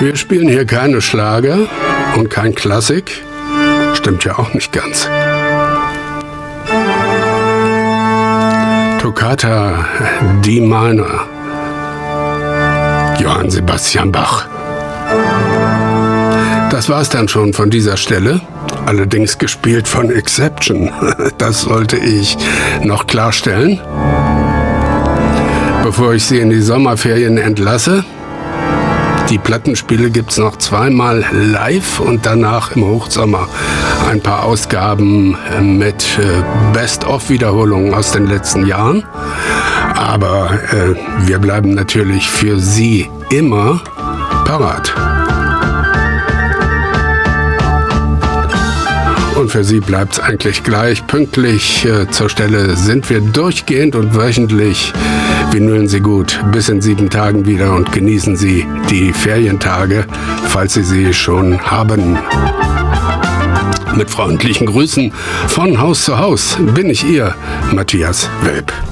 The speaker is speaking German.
Wir spielen hier keine Schlager und kein Klassik. Stimmt ja auch nicht ganz. Toccata D Minor, Johann Sebastian Bach. Das war's dann schon von dieser Stelle. Allerdings gespielt von Exception. Das sollte ich noch klarstellen. Bevor ich Sie in die Sommerferien entlasse. Die Plattenspiele gibt's noch zweimal live und danach im Hochsommer ein paar Ausgaben mit Best-of-Wiederholungen aus den letzten Jahren. Aber wir bleiben natürlich für Sie immer parat. Und für Sie bleibt es eigentlich gleich. Pünktlich zur Stelle sind wir durchgehend und wöchentlich. Vinylen Sie gut bis in 7 Tagen wieder und genießen Sie die Ferientage, falls Sie sie schon haben. Mit freundlichen Grüßen von Haus zu Haus bin ich Ihr Matthias Welp.